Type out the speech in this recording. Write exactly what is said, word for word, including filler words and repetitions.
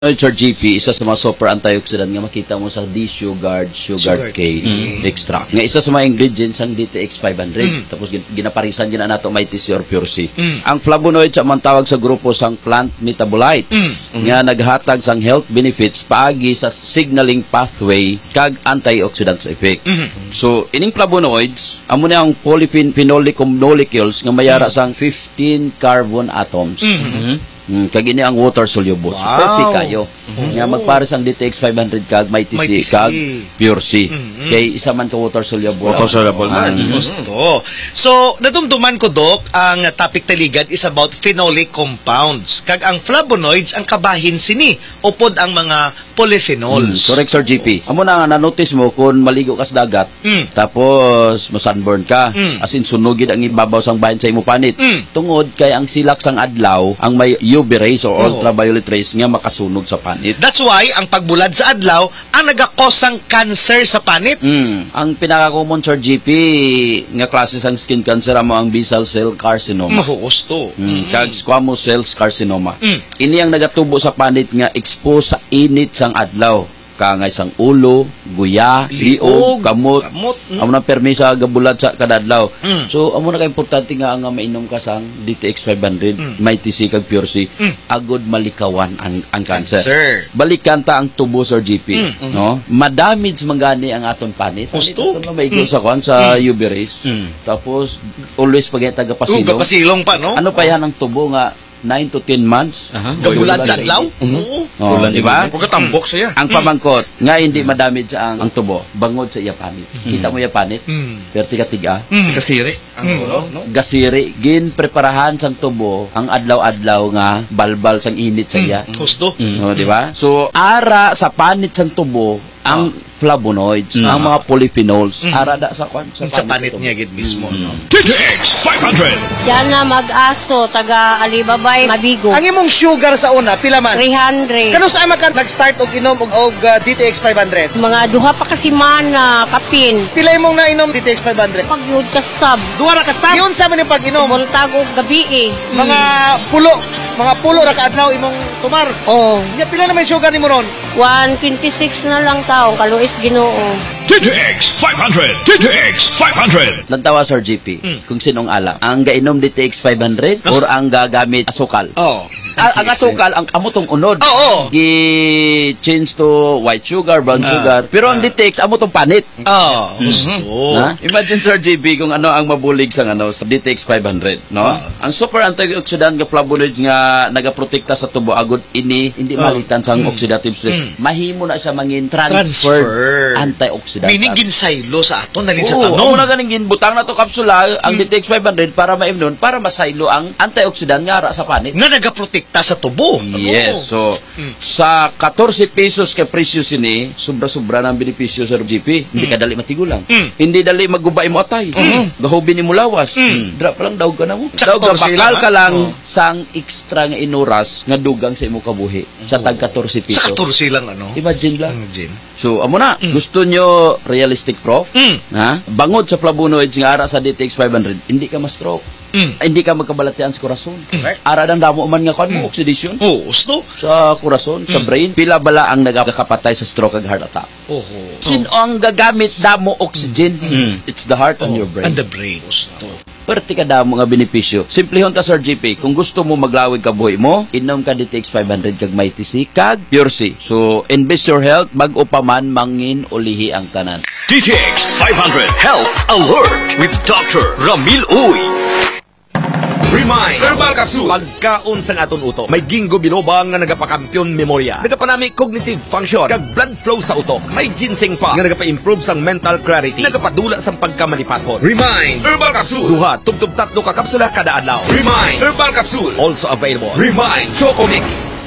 Sir G P, isa sa mga super antioxidant nga makita mo sa D-Sugar, Sugar, Sugar cane mm. extract. Nga isa sa mga ingredients ang D T X five hundred. Mm. Tapos ginaparisan gina nato may T C or Pure C. Mm. Ang flavonoids sa man tawag sa grupo sang plant metabolites mm. nga naghatag sang health benefits paagi sa signaling pathway kag antioxidants effect. Mm. So, ining flavonoids, amo na ang polyphenolic molecules nga mayara mm. sang fifteen carbon atoms. Mm. Mm-hmm. Mm, kag ini ang water soluble. Wow. So, perfect kayo. Mm-hmm. Nga magpares ang D T X five hundred kag may T C kag Pure C. Mm-hmm. Kay isa man ka water soluble. Water soluble man. Mm-hmm. Gusto. So, nadumduman ko, Dok, ang topic taligad is about phenolic compounds. Kag ang flavonoids ang kabahin sini upod ang mga polyphenols. Mm, correct, Sir G P. Amo na nga na-notice mo kung maligo ka sa dagat, mm. tapos masunburn ka, mm. as in sunugid ang ibabaw sang bahin sa imo panit. Mm. Tungod kay ang silak sang adlaw ang may U V rays or oh. ultraviolet rays nga makasunog sa panit. That's why ang pagbulad sa adlaw ang nagakos sang cancer sa panit. Mm. Ang pinaka-common, Sir G P, nga klase sang skin cancer amo ang basal cell carcinoma. Mahusto. Mm. Mm. Kag squamous cell carcinoma. Mm. Ini ang nagatubo sa panit nga expose sa init sang adlaw. Kangay sang ulo, guya, liog, kamot, kamot. Mm. Amo na permisa gabulad sa kadadlaw. Mm. So amo na kay importante nga nga mainom ka sang D T X five hundred, mm. may T C kag Pure C, mm. agod malikawan ang, ang cancer. cancer. Balikan ta ang tubo, Sir G P, mm. no? Madamage mangani ang aton panit. Gusto no maigo mm. sa kwan sa mm. U V rays. Mm. Tapos always pag taga pasilong. Uh, pasilong pa, no? Ano pa yan ang tubo nga nine to ten months. Uh-huh. Gabulad sa adlaw? Oo. Oh, di ba? Pagkatambok siya. Ang pamangkot, nga hindi madamage ang, ang tubo, bangod sa iya panit. Kita mo iya panit? Perti katiga. Gasiri. Ang ulo, no? Gasiri. Gin preparahan sang tubo, ang adlaw-adlaw nga balbal sang init sa iya. Gusto. No, di ba? So, ara sa panit sang tubo, ang flavonoids, mm. ang mga polyphenols, mm. arada sa kwan sa, sa panit niya gid mismo, mm. no. D T X five hundred. Diyan na mag-aso taga Alibabay, Mabigo. Ang imong sugar sa una pila man? three hundred. Kano sa ama ka nag-start og inom og, og uh, D T X five hundred? Mga duha pa kasi mana kapin. Pila imong nainom D T X five hundred? Pag yun ka sab. Duha ra ka stab. Yun sa man yung pag-inom. Buntag og gabi eh. Mga mm. pulo, mga pulo ra ka adlaw imong tumar. Oh. Ya pila naman sugar nimo ron? one twenty-six na lang taong kaluis Ginoo. D T X five hundred. D T X five hundred. Lantawa, Sir G P, mm. kung sinong alam. Ang gainom D T X five hundred or ang gagamit asukal? Oh. A- ang asukal, ang amotong unod. Oo. Oh, oh. I-change to white sugar, brown uh, sugar. Pero uh, ang D T X, amotong panit. Oh. Gusto. Na? Imagine, Sir G P, kung ano ang mabulig sa ano sa D T X five hundred, no? Uh, ang super antioxidant nga flavonoids nga nagaprotekta sa tubo agud ini hindi uh, malitan sang mm, oxidative stress. Mm. Mahimo na siya mangin transfer, transfer. antioxidant. Meaning ginsaylo sa aton nalin sa tanom. Oo, amo na ganing ginbutang na to kapsula ang mm. D T X five hundred para maimnon para masaylo ang antioxidant nga ara sa panit. Nga nagaprotekta sa tubo. Yes. So mm. sa fourteen pesos ka presyo sini, sobra-sobra ng benepisyo sa G P. Hindi mm. ka dali matigulang. Mm. Hindi dali magubay mo atay. Mm. Gahubi ni mo lawas. Mm. Dra pa lang daw ka na mo. Daw ka bakal ka lang oh. sang extra nga inuras nga dugang sa imo kabuhi oh. sa tag fourteen pesos. Sa fourteen lang ano. Imagine lang. Imagine. So amo na. Mm. Gusto nyo realistic proof? Mm. Ha? Bangod sa flavonoids nga ara sa D T X five hundred, hindi ka ma-stroke. Mm. Hindi ka magkabalatian sa korason. Mm. Ara ng damo man nga kan mo, mm. oxidation. Oh, gusto. Sa korason, mm. sa brain, pila bala ang nagakapatay sa stroke ag heart attack. Oh, oh. Sino ang gagamit damo oxygen? Mm. It's the heart oh. and your brain. And the brain. Gusto. Perti ka damo nga benepisyo. Simple hon ta, Sir G P. Kung gusto mo maglawig ka buhi mo, inom ka D T X five hundred kag may T C kag Pure C. So, invest your health, mag-upaman mangin ulihi ang tanan. D T X five hundred Health Alert with Doctor Ramil Uy. Remind Herbal Capsule. Pagkaon sa aton utok. May ginkgo biloba nga nagapakampiyon memorya. Nagapanami cognitive function. Kag blood flow sa utok. May ginseng pa nga nagapa-improve sang mental clarity. Nagapadula sang pagkamalipathon. Remind Herbal Capsule. Duha, tubtub tatlo ka kapsula kada adlaw. Remind Herbal Capsule. Also available. Remind Choco Mix.